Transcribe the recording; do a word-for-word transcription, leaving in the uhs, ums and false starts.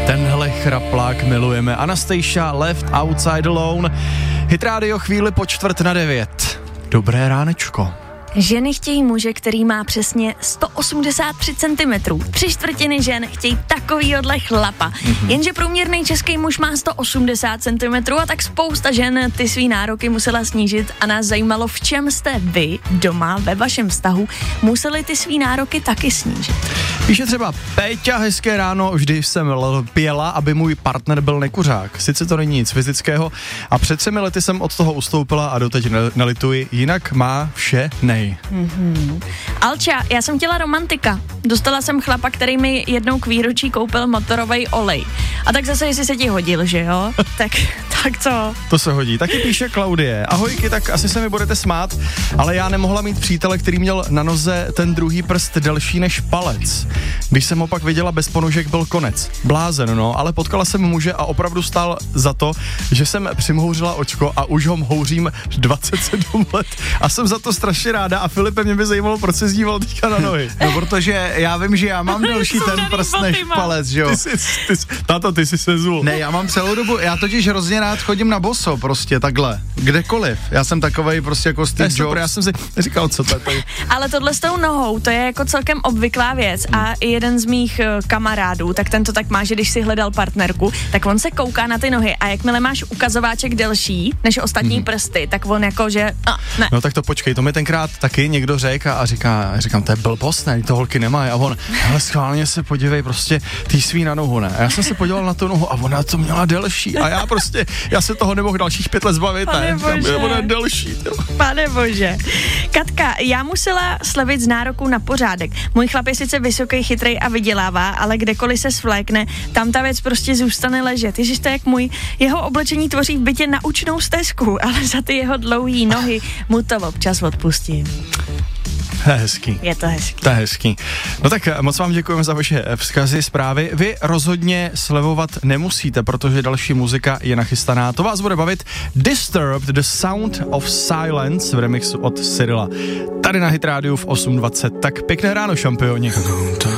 Tenhle chraplák milujeme. Anastasia, Left Outside Alone. Hit Radio chvíli po čtvrt na devět. Dobré ránečko. Ženy chtějí muže, který má přesně sto osmdesát tři centimetrů. Tři čtvrtiny žen chtějí takovýhodle chlapa. Mm-hmm. Jenže průměrný český muž má sto osmdesát centimetrů a tak spousta žen ty svý nároky musela snížit a nás zajímalo, v čem jste vy doma ve vašem vztahu museli ty svý nároky taky snížit. Píše třeba Péťa, hezké ráno, vždy jsem pěla, aby můj partner byl nekuřák. Sice to není nic fyzického a před třemi lety jsem od toho ustoupila a doteď nelituji, jinak má vše nej. Mm-hmm. Alča, já jsem chtěla romantika. Dostala jsem chlapa, který mi jednou k výročí koupil motorový olej. A tak zase, jestli se ti hodil, že jo? tak, tak co? To se hodí. Taky píše Klaudie. Ahojky, tak asi se mi budete smát, ale já nemohla mít přítele, který měl na noze ten druhý prst delší než palec. Když jsem ho pak viděla bez ponožek, byl konec. Blázen, no, ale potkala jsem muže a opravdu stál za to, že jsem přimhouřila očko a už ho mhouřím dvacet sedm let a jsem za to strašně ráda a Filipe, mě by zajímalo, proč se zdíval teďka na nohy. No, protože já vím, že já mám delší ten prst než palec, že jo. Ty jsi, ty jsi, táto, ty jsi se zul. Ne, já mám celou dobu, já totiž hrozně rád chodím na boso, prostě takhle, kdekoliv. Já jsem takovej prostě jako Steve Jobs. Já jsem si říkal, co to je tady. Ale tohle s tou nohou, to je jako celkem obvyklá věc a i jeden z mých uh, kamarádů, tak ten to tak má, že když si hledal partnerku, tak on se kouká na ty nohy a jakmile máš ukazováček delší než ostatní mm-hmm. prsty, tak on jako, že a, ne. No tak to počkej, to mi tenkrát taky někdo řekl a říká, říkám, to je blbost, ne, to holky nemají a on, ale schválně se podívej prostě, ty svý na nohu, ne. A já jsem se podíval na tu nohu a ona to měla delší a já prostě, já se toho nemohl dalších pět let zbavit, Pane ne. Bože. Ona je delší. To. Pane bože. Katka, já musela slevit z nároku na pořádek. Můj chlap je sice vysoký, chytrej a vydělává, ale kdekoliv se svlékne, tam ta věc prostě zůstane ležet. Ježiš, to je jak můj. Jeho oblečení tvoří v bytě naučnou stezku, ale za ty jeho dlouhý nohy mu to občas odpustím. To je hezký. Je to hezký. To je hezký. No tak moc vám děkujeme za vaše vzkazy, zprávy. Vy rozhodně slevovat nemusíte, protože další muzika je nachystaná. To vás bude bavit. Disturbed, The Sound of Silence v remixu od Cyrila. Tady na Hit Radio v osm dvacet. Tak pěkné ráno, šampioni.